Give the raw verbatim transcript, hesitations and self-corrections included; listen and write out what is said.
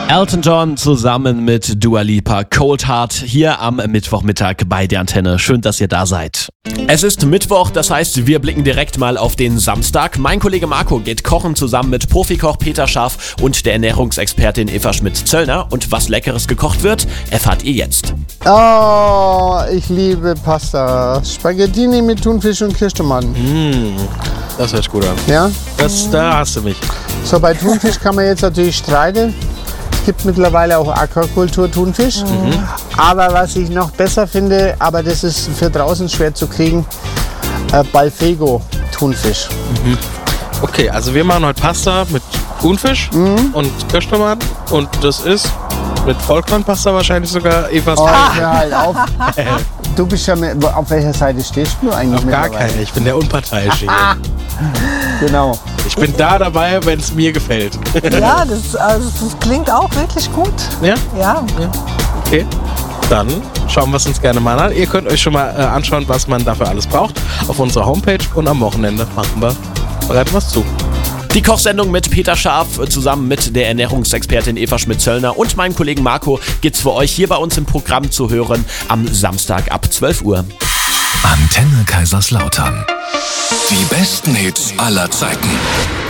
Elton John zusammen mit Dua Lipa, Cold Heart, hier am Mittwochmittag bei der Antenne. Schön, dass ihr da seid. Es ist Mittwoch, das heißt, wir blicken direkt mal auf den Samstag. Mein Kollege Marco geht kochen zusammen mit Profikoch Peter Scharf und der Ernährungsexpertin Eva Schmitz-Zöllner. Und was Leckeres gekocht wird, erfahrt ihr jetzt. Oh, ich liebe Pasta. Spaghettini mit Thunfisch und Kirschtomaten. Mmh, das hört sich gut an. Ja? Das, da hast du mich. So, bei Thunfisch kann man jetzt natürlich streiten. Es gibt mittlerweile auch Aquakultur-Thunfisch. Mhm. Aber was ich noch besser finde, aber das ist für draußen schwer zu kriegen, äh, Balfego-Thunfisch. Mhm. Okay, also wir machen heute Pasta mit Thunfisch mhm. und Kirschtomaten. Und das ist mit Vollkornpasta wahrscheinlich sogar Evas. Oh, hör halt auf. Du bist ja mit, auf welcher Seite stehst du eigentlich? Auf gar keine, ich bin der Unparteiische hier. Genau. Ich bin da dabei, wenn es mir gefällt. Ja, das, also, das klingt auch wirklich gut. Ja? Ja. Ja. Okay, dann schauen wir es uns gerne mal an. Ihr könnt euch schon mal äh, anschauen, was man dafür alles braucht auf unserer Homepage. Und am Wochenende machen wir, bereiten wir es zu. Die Kochsendung mit Peter Scharf zusammen mit der Ernährungsexpertin Eva Schmitz-Zöllner und meinem Kollegen Marco gibt's für euch hier bei uns im Programm zu hören am Samstag ab zwölf Uhr. Antenne Kaiserslautern. Die besten Hits aller Zeiten.